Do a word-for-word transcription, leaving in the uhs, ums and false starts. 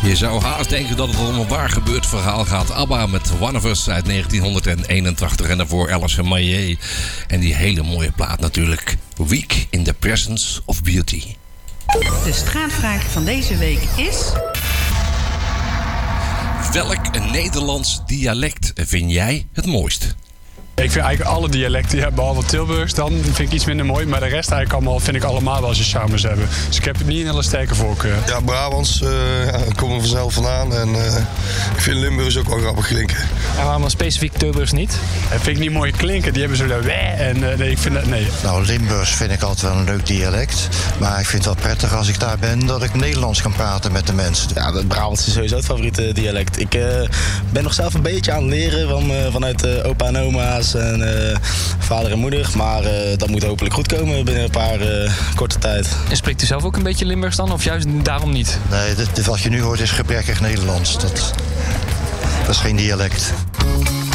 Je zou haast denken dat het om een waar gebeurd verhaal gaat. ABBA met One of Us uit negentien eenentachtig en daarvoor Alice Maillet. En die hele mooie plaat natuurlijk. Week in the Presence of Beauty. De straatvraag van deze week is... Welk Nederlands dialect vind jij het mooist? Ik vind eigenlijk alle dialecten, ja, behalve Tilburgs, dan vind ik iets minder mooi. Maar de rest eigenlijk allemaal, vind ik allemaal wel zijn charmes hebben. Dus ik heb niet een hele sterke voorkeur. Ja, Brabants, uh, ja, daar komen we vanzelf vandaan. En uh, ik vind Limburgs ook wel grappig klinken. En waarom specifiek Tilburgs niet? Dat vind ik niet mooi klinken. Die hebben zo de weh en uh, nee, ik vind dat, nee. Nou, Limburgs vind ik altijd wel een leuk dialect. Maar ik vind het wel prettig als ik daar ben dat ik Nederlands kan praten met de mensen. Ja, het Brabants is sowieso het favoriete dialect. Ik uh, ben nog zelf een beetje aan het leren van, uh, vanuit uh, opa en oma's en uh, vader en moeder. Maar uh, dat moet hopelijk goed komen binnen een paar uh, korte tijd. En spreekt u zelf ook een beetje Limburgs dan? Of juist daarom niet? Nee, dit, dit wat je nu hoort is gebrekkig Nederlands. Dat, dat is geen dialect.